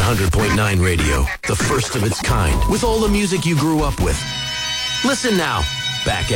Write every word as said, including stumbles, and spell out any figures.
hundred point nine Radio, the first of its kind, with all the music you grew up with. Listen now. Back